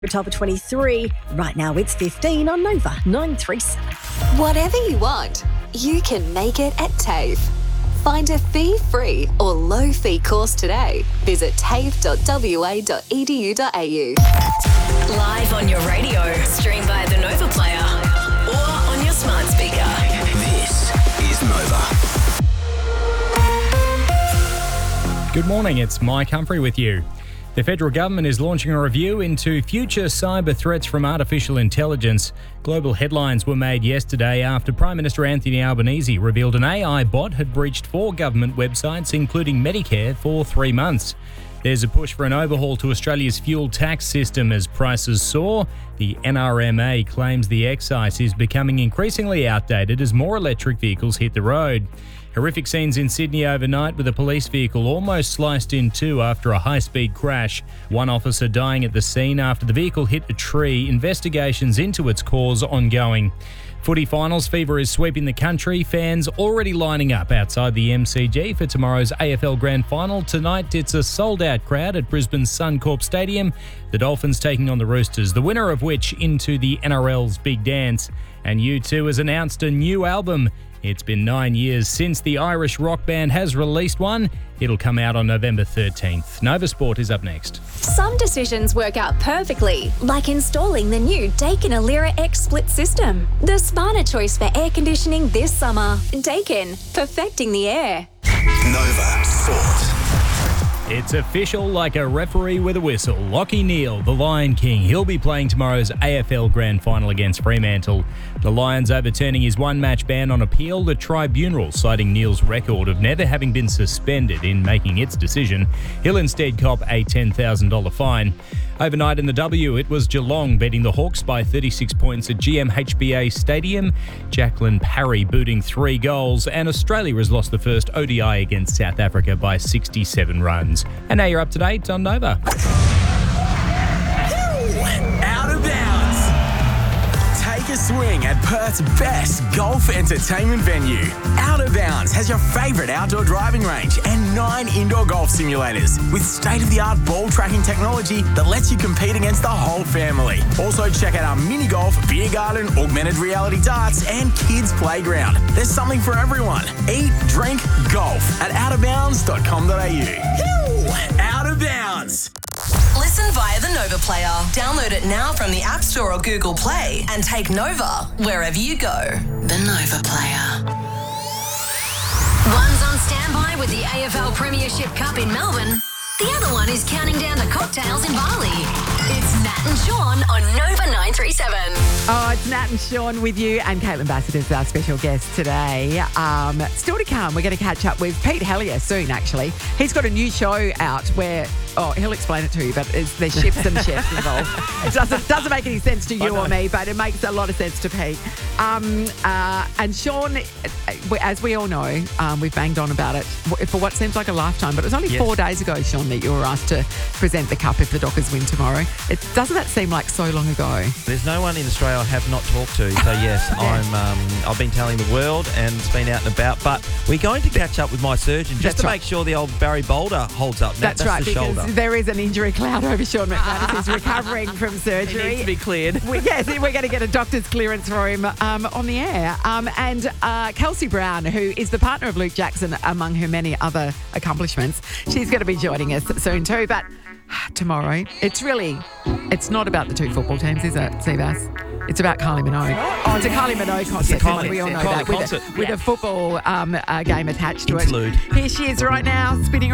Top of 23. Right now it's 15 on Nova 937. Whatever you want, you can make it at TAFE. Find a fee-free or low-fee course today. Visit tafe.wa.edu.au. Live on your radio, stream via the Nova Player or on your smart speaker. This is Nova. Good morning, it's Mike Humphrey with you. The federal government is launching a review into future cyber threats from artificial intelligence. Global headlines were made yesterday after Prime Minister Anthony Albanese revealed an AI bot had breached 4 government websites, including Medicare, for 3 months. There's a push for an overhaul to Australia's fuel tax system as prices soar. The NRMA claims the excise is becoming increasingly outdated as more electric vehicles hit the road. Horrific scenes in Sydney overnight with a police vehicle almost sliced in two after a high-speed crash. One officer dying at the scene after the vehicle hit a tree. Investigations into its cause ongoing. Footy finals fever is sweeping the country. Fans already lining up outside the MCG for tomorrow's AFL Grand Final. Tonight, it's a sold-out crowd at Brisbane's Suncorp Stadium. The Dolphins taking on the Roosters, the winner of which into the NRL's Big Dance. And U2 has announced a new album. It's been 9 years since the Irish rock band has released one. It'll come out on November 13th. Nova Sport is up next. Some decisions work out perfectly, like installing the new Daikin Alira X split system. The smarter choice for air conditioning this summer. Daikin, perfecting the air. Nova Sport. It's official like a referee with a whistle. Lachie Neale, the Lion King, he'll be playing tomorrow's AFL Grand Final against Fremantle. The Lions overturning his one-match ban on appeal, the tribunal citing Neale's record of never having been suspended in making its decision. He'll instead cop a $10,000 fine. Overnight in the W, it was Geelong beating the Hawks by 36 points at GMHBA Stadium. Jacqueline Parry booting 3 goals, and Australia has lost the first ODI against South Africa by 67 runs. And now you're up to date on Nova. Out of bounds. Take a swing at Perth's best golf entertainment venue. Out of Bounds has your favourite outdoor driving range and 9 indoor golf simulators with state-of-the-art ball tracking technology that lets you compete against the whole family. Also check out our mini golf, beer garden, augmented reality darts and kids playground. There's something for everyone. Eat, drink, golf at outofbounds.com.au. Out of Bounds. Listen via the Nova Player. Download it now from the App Store or Google Play and take Nova wherever you go. The Nova Player. One's on standby with the AFL Premiership Cup in Melbourne. The other one is counting down to cocktails in Bali. It's Nat and Sean on Nova 937. Oh, it's Nat and Sean with you, and Caitlin Bassett is our special guest today. Still to come, we're going to catch up with Pete Hellier soon, actually. He's got a new show out where, he'll explain it to you, but there's shifts and chefs involved. It doesn't make any sense to you or me, but it makes a lot of sense to Pete. And Sean, as we all know, we've banged on about it for what seems like a lifetime, but it was only 4 days ago, Sean, that you were asked to present the cup if the Dockers win tomorrow. Doesn't that seem like so long ago? There's no one in Australia I have not talked to, so yes, I've been telling the world and it's been out and about, but we're going to catch up with my surgeon just to make sure the old Barry Boulder holds up. That's right, the because shoulder. There is an injury cloud over Sean McManus. He's recovering from surgery. He needs to be cleared. We're going to get a doctor's clearance for him on the air. And Kelsey Brown, who is the partner of Luke Jackson, among her many other accomplishments, she's going to be joining us soon too. But tomorrow, it's not about the 2 football teams, is it, Seabass? It's about Kylie Minogue. Oh, it's a Kylie Minogue concert. We all know that. With a football game attached to it. Here she is right now, spinning